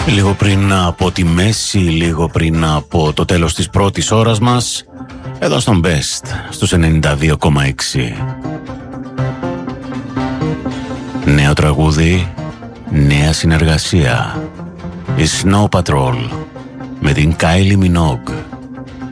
Λίγο πριν από τη μέση, λίγο πριν από το τέλος της πρώτης ώρας μας, εδώ στον Best, στους 92,6. Νέο τραγούδι, νέα συνεργασία. Η Snow Patrol με την Kylie Minogue.